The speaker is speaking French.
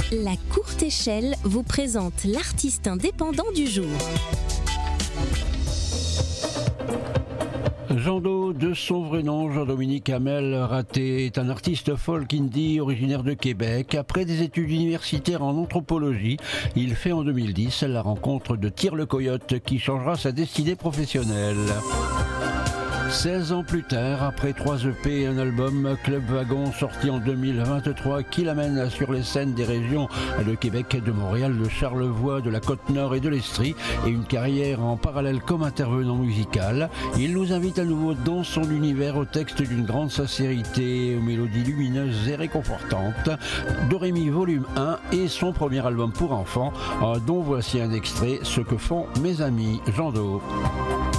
La Courte Échelle vous présente l'artiste indépendant du jour. Jando, de son vrai nom, Jean-Dominique Hamel Raté, est un artiste folk indie originaire de Québec. Après des études universitaires en anthropologie, il fait en 2010 la rencontre de Tire le Coyote qui changera sa destinée professionnelle. 16 ans plus tard, après 3 EP et un album, Club Wagon sorti en 2023 qui l'amène sur les scènes des régions de Québec, de Montréal, de Charlevoix, de la Côte-Nord et de l'Estrie et une carrière en parallèle comme intervenant musical. Il nous invite à nouveau dans son univers au texte d'une grande sincérité, aux mélodies lumineuses et réconfortantes. Dorémy volume 1 et son premier album pour enfants, dont voici un extrait, Ce que font mes amis. Jando.